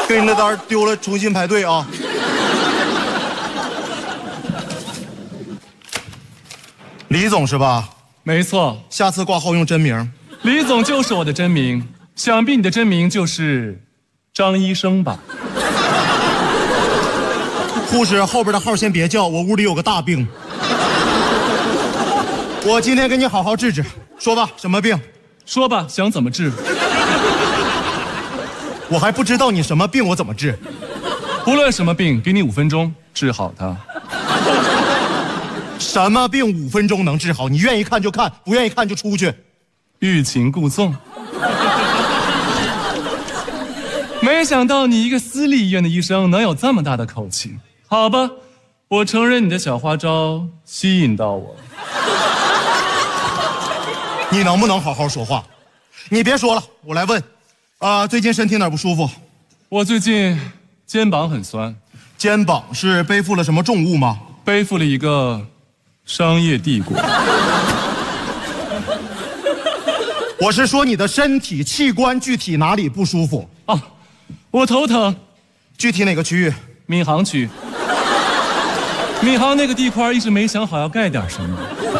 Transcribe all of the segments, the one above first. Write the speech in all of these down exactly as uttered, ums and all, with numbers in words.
给你的单丢了，重新排队啊。李总是吧？ 没错， 下次挂号用真名。 李总就是我的真名，想必你的真名就是张医生吧？ 护士，后边的号先别叫，我屋里有个大病。我今天给你好好治治，说吧，什么病？ 说吧，想怎么治？ 我还不知道你什么病，我怎么治？ 不论什么病，给你五分钟治好它。 什么病五分钟能治好？你愿意看就看，不愿意看就出去。 欲擒故纵。没想到你一个私立医院的医生能有这么大的口气。好吧，我承认你的小花招吸引到我。 你能不能好好说话？你别说了，我来问。啊、呃，最近身体哪儿不舒服？ 我最近肩膀很酸。 肩膀是背负了什么重物吗？ 背负了一个商业帝国。 我是说你的身体器官具体哪里不舒服？ 啊，我头疼。 具体哪个区域？ 闵行区。闵行那个地块一直没想好要盖点什么。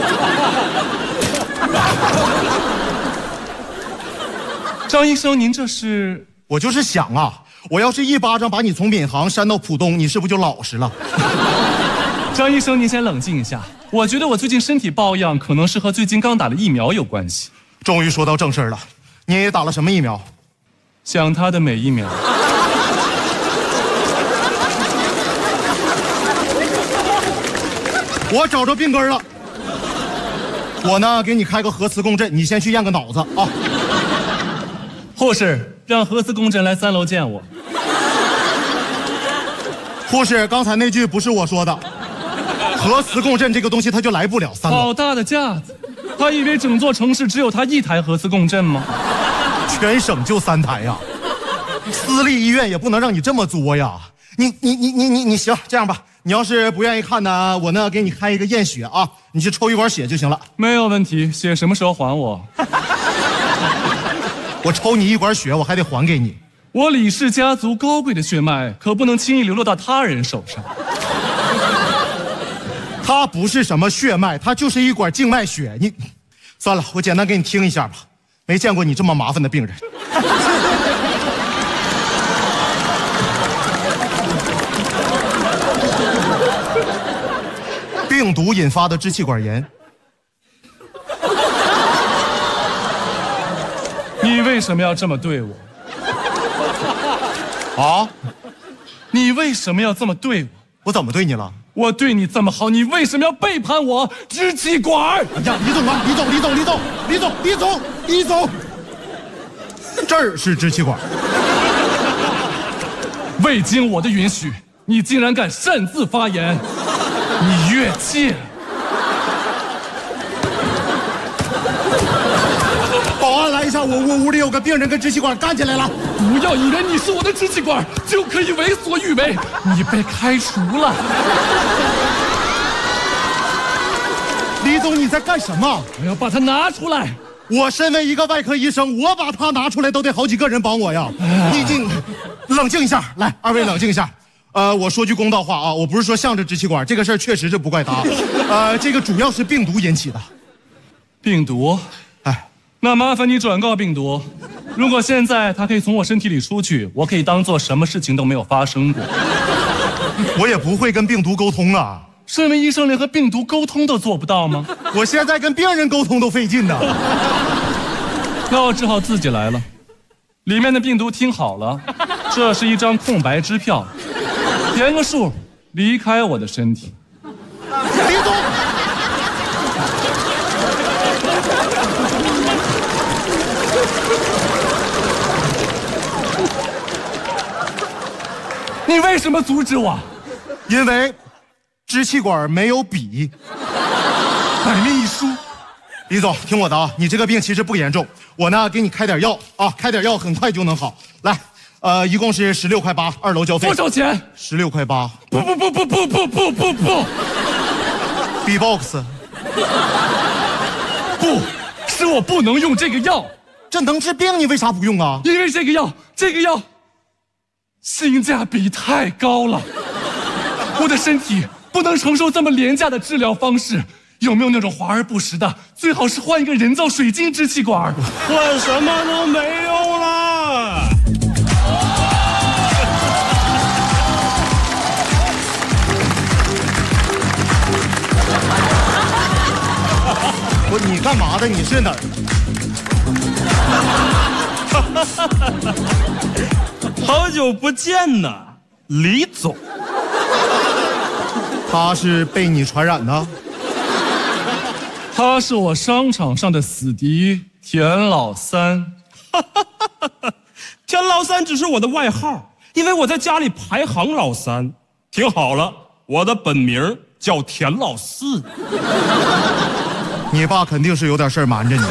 张医生，您这是？ 我就是想啊，我要是一巴掌把你从闵行扇到浦东，你是不是就老实了？ 张医生，您先冷静一下。我觉得我最近身体抱恙，可能是和最近刚打的疫苗有关系。 终于说到正事了，你打了什么疫苗？ 想他的每一秒。 我找着病根了。我呢，给你开个核磁共振，你先去验个脑子啊。 护士，让核磁共振来三楼见我。 护士，刚才那句不是我说的。核磁共振这个东西，它就来不了三楼。 好大的架子！他以为整座城市只有他一台核磁共振吗？ 全省就三台呀，私立医院也不能让你这么作呀。你你你你你你行，这样吧，你要是不愿意看呢，我呢给你开一个验血啊，你去抽一管血就行了。 没有问题，血什么时候还我？ 我抽你一管血，我还得还给你。 我李氏家族高贵的血脉可不能轻易流落到他人手上。 它不是什么血脉，它就是一管静脉血。你，算了，我简单给你听一下吧。没见过你这么麻烦的病人。病毒引发的支气管炎。 你为什么要这么对我？ 啊？ 你为什么要这么对我？ 我怎么对你了？ 我对你这么好，你为什么要背叛我？支气管！ 哎呀，李总啊，李总，李总，李总，李总，李总，李总，这儿是支气管。 未经我的允许，你竟然敢擅自发言，你越界！ 保安来一下，我我屋里有个病人跟支气管干起来了。 不要以为你是我的支气管就可以为所欲为，你被开除了。 李总，你在干什么？ 我要把它拿出来。 我身为一个外科医生，我把它拿出来都得好几个人帮我呀。你你冷静一下，来，二位冷静一下。呃，我说句公道话啊，我不是说向着支气管，这个事儿确实是不怪他。呃，这个主要是病毒引起的。 病毒？ 哎， 那麻烦你转告病毒，如果现在它可以从我身体里出去，我可以当做什么事情都没有发生过。 我也不会跟病毒沟通啊。 身为医生，连和病毒沟通都做不到吗？ 我现在跟病人沟通都费劲呢。 那我只好自己来了。里面的病毒听好了，这是一张空白支票，填个数，离开我的身体。 李总， 你为什么阻止我？ 因为支气管没有笔， 百密一疏。 李总，听我的啊，你这个病其实不严重，我呢给你开点药啊，开点药很快就能好。来，呃，一共是十六块八，二楼交费。 多少钱？ 十六块八。 不不不不不不不不不 ，B box。 不是我不能用这个药， 这能治病，你为啥不用啊？ 因为这个药，这个药性价比太高了，我的身体不能承受这么廉价的治疗方式。有没有那种华而不实的？最好是换一个人造水晶支气管。 换什么都没用了。 不，你干嘛的？你是哪儿？ 好久不见呐，李总。 他是被你传染的？ 他是我商场上的死敌田老三。 田老三只是我的外号，因为我在家里排行老三。听好了，我的本名叫田老四。 你爸肯定是有点事儿瞒着你。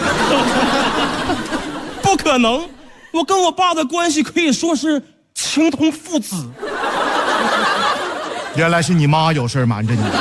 不可能，我跟我爸的关系可以说是情同父子。 原来是你妈有事儿瞒着你。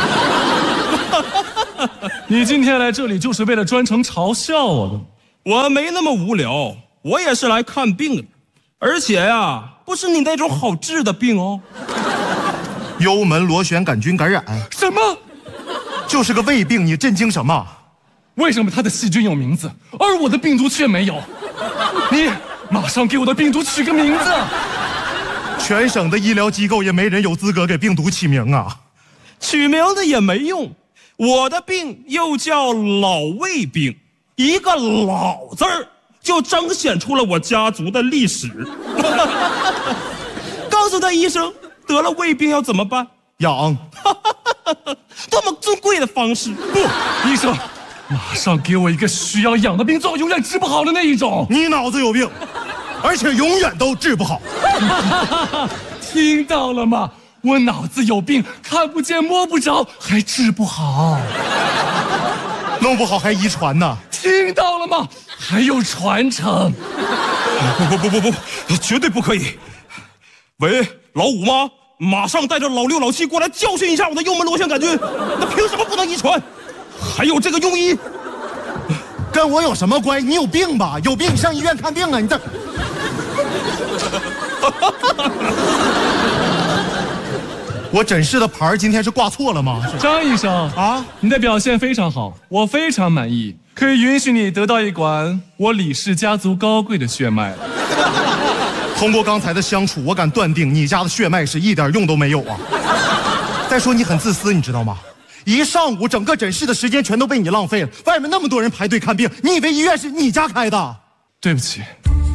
你今天来这里就是为了专程嘲笑我的？ 我没那么无聊，我也是来看病的，而且呀，不是你那种好治的病哦。 幽门螺旋杆菌感染？ 什么？ 就是个胃病，你震惊什么？ 为什么他的细菌有名字，而我的病毒却没有？你马上给我的病毒取个名字！ 全省的医疗机构也没人有资格给病毒起名啊。 取名的也没用，我的病又叫老胃病，一个老字儿就彰显出了我家族的历史。告诉他医生，得了胃病要怎么办？ 养。 多么尊贵的方式！ 不，医生，马上给我一个需要养的病，最好永远治不好的那一种。 你脑子有病，而且永远都治不好。 听到了吗？我脑子有病，看不见摸不着，还治不好。 弄不好还遗传呢。 听到了吗？还有传承。 不不不不不，绝对不可以。喂，老五吗？马上带着老六老七过来教训一下我的幽门螺旋杆菌。那凭什么不能遗传？还有这个庸医， 跟我有什么关系？你有病吧？有病上医院看病啊！你这。我诊室的牌今天是挂错了吗？ 张医生啊，你的表现非常好，我非常满意，可以允许你得到一管我李氏家族高贵的血脉了。 通过刚才的相处，我敢断定你家的血脉是一点用都没有啊！再说你很自私，你知道吗？一上午整个诊室的时间全都被你浪费了，外面那么多人排队看病，你以为医院是你家开的？ 对不起。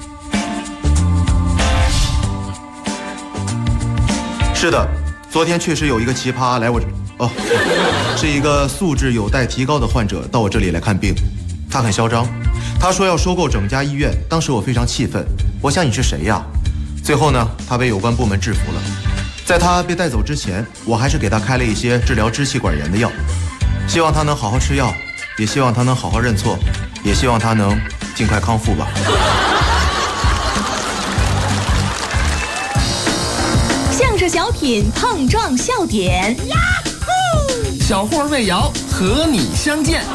是的，昨天确实有一个奇葩来我这，哦，是一个素质有待提高的患者到我这里来看病，他很嚣张，他说要收购整家医院，当时我非常气愤，我想你是谁呀？最后呢，他被有关部门制服了。在他被带走之前，我还是给他开了一些治疗支气管炎的药，希望他能好好吃药，也希望他能好好认错，也希望他能尽快康复吧。 相声小品碰撞笑点， 小霍魏瑶和你相见。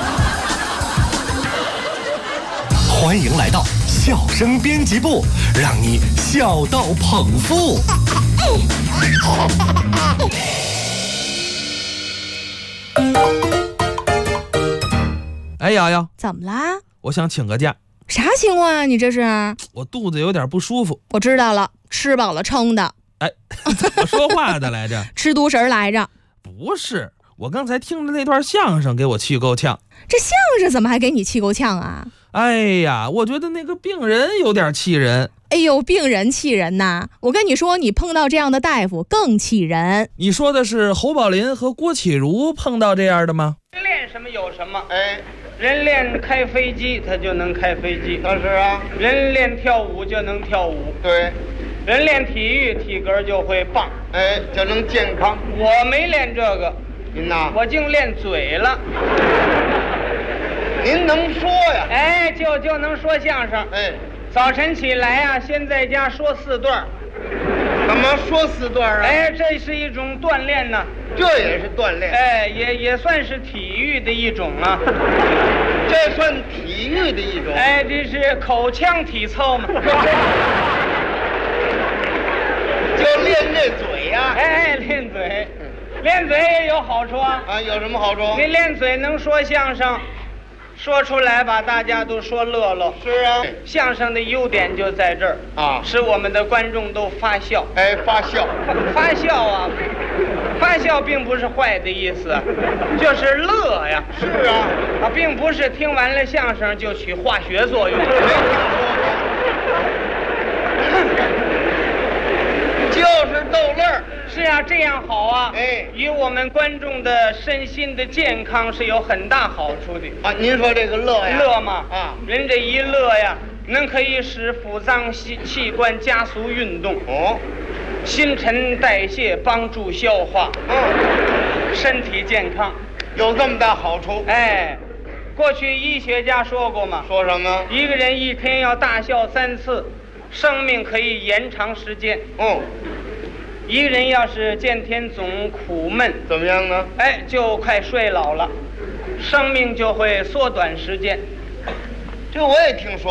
欢迎来到笑声编辑部，让你笑到捧腹。 哎，瑶瑶， 怎么啦？ 我想请个假。 啥情况啊？你这是？ 我肚子有点不舒服。 我知道了，吃饱了撑的。 哎，怎么说话的来着？ 吃独食来着？ 不是，我刚才听着那段相声，给我气够呛。 这相声怎么还给你气够呛啊？ 哎呀，我觉得那个病人有点气人。 哎呦，病人气人呐！我跟你说，你碰到这样的大夫更气人。 你说的是侯宝林和郭启儒碰到这样的吗？ 人练什么有什么，哎，人练开飞机，他就能开飞机。他是啊，人练跳舞就能跳舞。对，人练体育，体格就会棒，哎，就能健康。我没练这个，您呐，我净练嘴了。您能说呀？哎，就就能说相声。哎。早晨起来啊，先在家说四段。干嘛说四段啊？哎，这是一种锻炼呢。这也是锻炼。哎，也也算是体育的一种啊。这算体育的一种。哎，这是口腔体操嘛。就练这嘴呀、哎，练嘴，练嘴也有好处啊。啊，有什么好处？你练嘴能说相声，说出来把大家都说乐了。是啊，相声的优点就在这儿啊，使我们的观众都发笑。哎，发笑，发, 发笑啊，发笑并不是坏的意思，就是乐呀。是啊，啊，并不是听完了相声就起化学作用。没听说过。就是逗乐儿，是啊，这样好啊，哎，与我们观众的身心的健康是有很大好处的啊。您说这个乐呀，乐嘛，啊，人这一乐呀，能可以使腑脏器器官加速运动，哦，新陈代谢帮助消化，嗯，身体健康，有这么大好处，哎。过去医学家说过嘛，说什么？一个人一天要大笑三次，生命可以延长时间。哦，一个人要是见天总苦闷，怎么样呢？哎，就快衰老了，生命就会缩短时间。这我也听说。